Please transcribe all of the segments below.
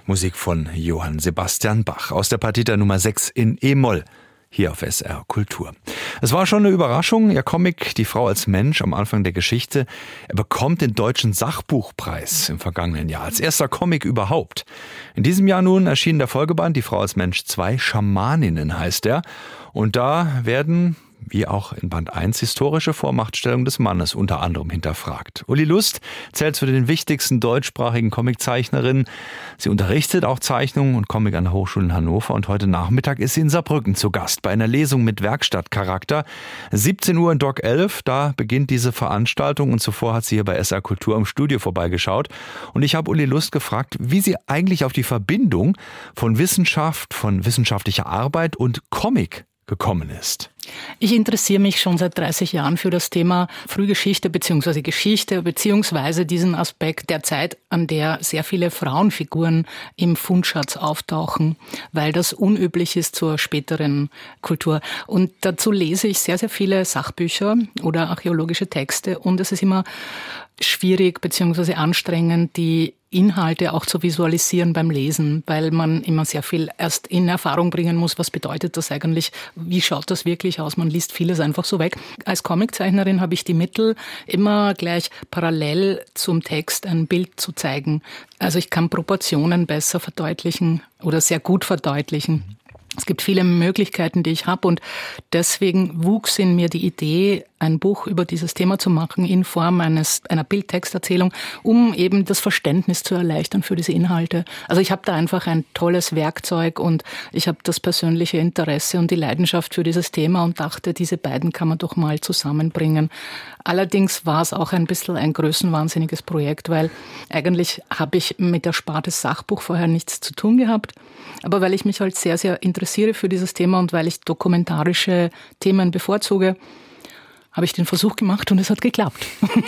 Musik von Johann Sebastian Bach aus der Partita Nummer 6 in E-Moll. Hier auf SR Kultur. Es war schon eine Überraschung. Ihr Comic Die Frau als Mensch am Anfang der Geschichte, er bekommt den Deutschen Sachbuchpreis im vergangenen Jahr als erster Comic überhaupt. In diesem Jahr nun erschien der Folgeband Die Frau als Mensch 2, Schamaninnen heißt er. Und da werden, wie auch in Band 1, historische Vormachtstellung des Mannes unter anderem hinterfragt. Uli Lust zählt zu den wichtigsten deutschsprachigen Comiczeichnerinnen. Sie unterrichtet auch Zeichnung und Comic an der Hochschule in Hannover und heute Nachmittag ist sie in Saarbrücken zu Gast bei einer Lesung mit Werkstattcharakter. 17 Uhr in Dock 11, da beginnt diese Veranstaltung und zuvor hat sie hier bei SR Kultur im Studio vorbeigeschaut. Und ich habe Uli Lust gefragt, wie sie eigentlich auf die Verbindung von Wissenschaft, von wissenschaftlicher Arbeit und Comic gekommen ist. Ich interessiere mich schon seit 30 Jahren für das Thema Frühgeschichte bzw. Geschichte bzw. diesen Aspekt der Zeit, an der sehr viele Frauenfiguren im Fundschatz auftauchen, weil das unüblich ist zur späteren Kultur. Und dazu lese ich sehr, sehr viele Sachbücher oder archäologische Texte und es ist immer schwierig bzw. anstrengend, die Inhalte auch zu visualisieren beim Lesen, weil man immer sehr viel erst in Erfahrung bringen muss, was bedeutet das eigentlich, wie schaut das wirklich aus, man liest vieles einfach so weg. Als Comiczeichnerin habe ich die Mittel, immer gleich parallel zum Text ein Bild zu zeigen. Also ich kann Proportionen besser verdeutlichen oder sehr gut verdeutlichen. Es gibt viele Möglichkeiten, die ich habe und deswegen wuchs in mir die Idee, ein Buch über dieses Thema zu machen in Form einer Bildtexterzählung, um eben das Verständnis zu erleichtern für diese Inhalte. Also ich habe da einfach ein tolles Werkzeug und ich habe das persönliche Interesse und die Leidenschaft für dieses Thema und dachte, diese beiden kann man doch mal zusammenbringen. Allerdings war es auch ein bisschen ein größenwahnsinniges Projekt, weil eigentlich habe ich mit der Sparte Sachbuch vorher nichts zu tun gehabt. Aber weil ich mich halt sehr, sehr interessiere für dieses Thema und weil ich dokumentarische Themen bevorzuge, habe ich den Versuch gemacht und es hat geklappt.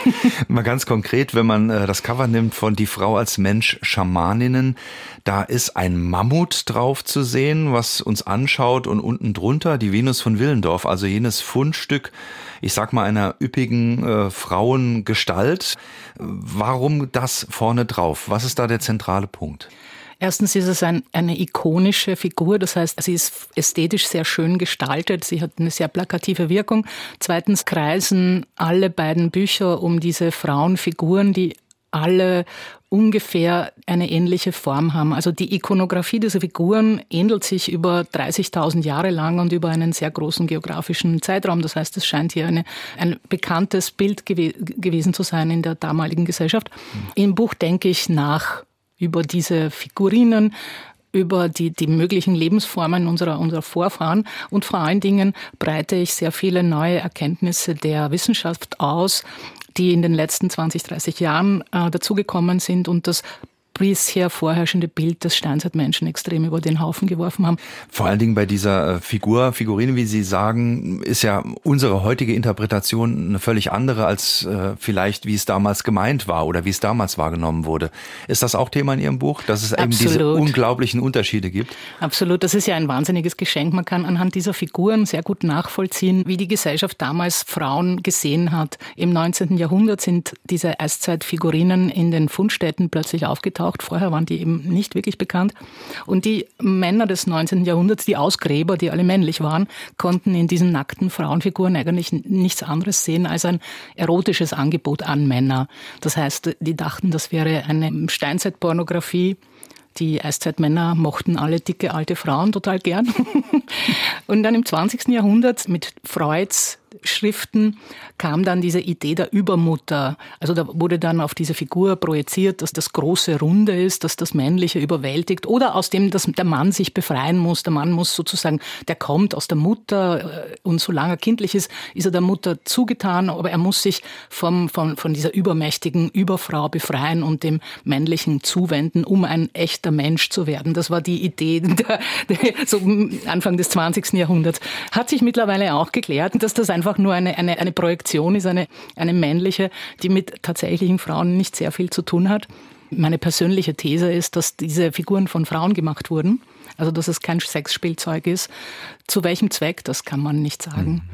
Mal ganz konkret, wenn man das Cover nimmt von Die Frau als Mensch, Schamaninnen, da ist ein Mammut drauf zu sehen, was uns anschaut und unten drunter die Venus von Willendorf, also jenes Fundstück, ich sag mal einer üppigen Frauengestalt. Warum das vorne drauf? Was ist da der zentrale Punkt? Erstens ist es eine ikonische Figur, das heißt, sie ist ästhetisch sehr schön gestaltet, sie hat eine sehr plakative Wirkung. Zweitens kreisen alle beiden Bücher um diese Frauenfiguren, die alle ungefähr eine ähnliche Form haben. Also die Ikonografie dieser Figuren ähnelt sich über 30.000 Jahre lang und über einen sehr großen geografischen Zeitraum. Das heißt, es scheint hier ein bekanntes Bild gewesen zu sein in der damaligen Gesellschaft. Im Buch denke ich nach über diese Figurinen, über die möglichen Lebensformen unserer Vorfahren und vor allen Dingen breite ich sehr viele neue Erkenntnisse der Wissenschaft aus, die in den letzten 20, 30 Jahren dazugekommen sind und das bisher vorherrschende Bild des Steinzeitmenschen extrem über den Haufen geworfen haben. Vor allen Dingen bei dieser Figurine, wie Sie sagen, ist ja unsere heutige Interpretation eine völlig andere als vielleicht, wie es damals gemeint war oder wie es damals wahrgenommen wurde. Ist das auch Thema in Ihrem Buch, dass es eben diese unglaublichen Unterschiede gibt? Absolut, das ist ja ein wahnsinniges Geschenk. Man kann anhand dieser Figuren sehr gut nachvollziehen, wie die Gesellschaft damals Frauen gesehen hat. Im 19. Jahrhundert sind diese Eiszeitfigurinen in den Fundstätten plötzlich aufgetaucht. Vorher waren die eben nicht wirklich bekannt. Und die Männer des 19. Jahrhunderts, die Ausgräber, die alle männlich waren, konnten in diesen nackten Frauenfiguren eigentlich nichts anderes sehen als ein erotisches Angebot an Männer. Das heißt, die dachten, das wäre eine Steinzeitpornografie. Die Eiszeitmänner mochten alle dicke alte Frauen total gern. Und dann im 20. Jahrhundert mit Freuds Schriften kam dann diese Idee der Übermutter. Also da wurde dann auf diese Figur projiziert, dass das große Runde ist, dass das Männliche überwältigt oder aus dem, dass der Mann sich befreien muss. Der Mann muss sozusagen, der kommt aus der Mutter und solange er kindlich ist, ist er der Mutter zugetan, aber er muss sich von dieser übermächtigen Überfrau befreien und dem Männlichen zuwenden, um ein echter Mensch zu werden. Das war die Idee so Anfang des 20. Jahrhunderts. Hat sich mittlerweile auch geklärt, dass das einfach nur eine Projektion ist, eine männliche, die mit tatsächlichen Frauen nicht sehr viel zu tun hat. Meine persönliche These ist, dass diese Figuren von Frauen gemacht wurden, also dass es kein Sexspielzeug ist. Zu welchem Zweck, das kann man nicht sagen.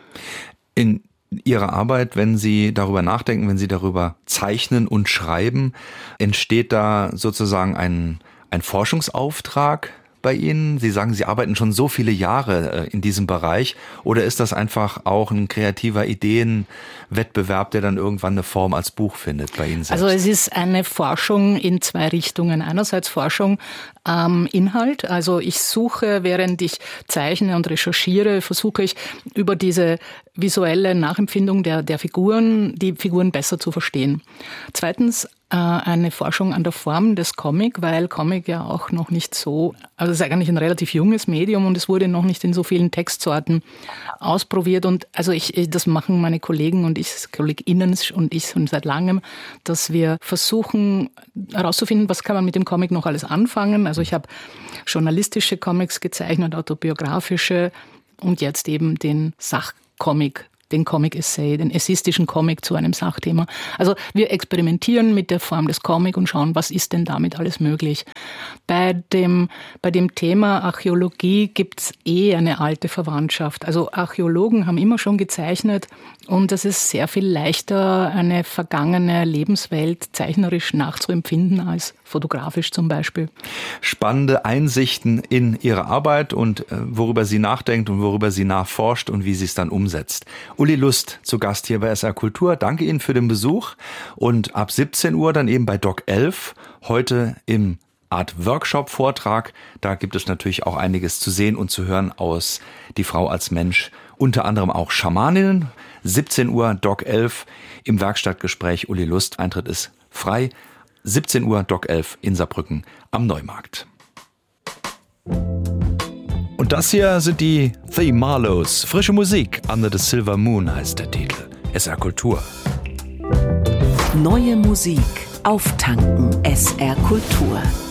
In Ihrer Arbeit, wenn Sie darüber nachdenken, wenn Sie darüber zeichnen und schreiben, entsteht da sozusagen ein ein Forschungsauftrag bei Ihnen? Sie sagen, Sie arbeiten schon so viele Jahre in diesem Bereich. Oder ist das einfach auch ein kreativer Ideenwettbewerb, der dann irgendwann eine Form als Buch findet bei Ihnen selbst? Also es ist eine Forschung in zwei Richtungen. Einerseits Forschung am Inhalt. Also ich suche, während ich zeichne und recherchiere, versuche ich über diese visuelle Nachempfindung der Figuren, die Figuren besser zu verstehen. Zweitens eine Forschung an der Form des Comic, weil Comic ja auch noch nicht so, also es ist eigentlich ein relativ junges Medium und es wurde noch nicht in so vielen Textsorten ausprobiert. Und also das machen meine Kollegen und KollegInnen und ich schon seit langem, dass wir versuchen herauszufinden, was kann man mit dem Comic noch alles anfangen. Also ich habe journalistische Comics gezeichnet, autobiografische und jetzt eben den Sachcomic, den Comic-Essay, den essayistischen Comic zu einem Sachthema. Also wir experimentieren mit der Form des Comic und schauen, was ist denn damit alles möglich. Bei dem Thema Archäologie gibt's eine alte Verwandtschaft. Also Archäologen haben immer schon gezeichnet und es ist sehr viel leichter, eine vergangene Lebenswelt zeichnerisch nachzuempfinden als fotografisch zum Beispiel. Spannende Einsichten in Ihre Arbeit und worüber sie nachdenkt und worüber sie nachforscht und wie sie es dann umsetzt. Uli Lust zu Gast hier bei SR Kultur. Danke Ihnen für den Besuch und ab 17 Uhr dann eben bei Doc 11, heute im Art Workshop-Vortrag. Da gibt es natürlich auch einiges zu sehen und zu hören aus Die Frau als Mensch, unter anderem auch Schamaninnen. 17 Uhr Doc 11 im Werkstattgespräch Uli Lust. Eintritt ist frei. 17 Uhr Doc 11 in Saarbrücken am Neumarkt. Und das hier sind die The Marlows. Frische Musik, Under the Silver Moon heißt der Titel. SR Kultur. Neue Musik auftanken. SR Kultur.